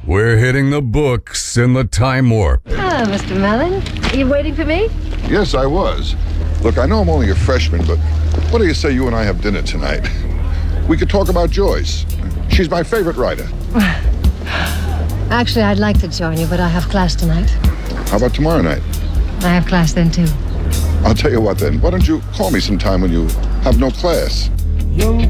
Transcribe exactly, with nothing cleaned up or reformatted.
We're hitting the books in the time warp. Ah, Mister Mellon, are you waiting for me? Yes, I was. Look, I know I'm only a freshman, but what do you say you and I have dinner tonight? We could talk about Joyce. She's my favorite writer. Actually, I'd like to join you, but I have class tonight. How about tomorrow night? I have class then, too. I'll tell you what then. Why don't you call me sometime when you have no class?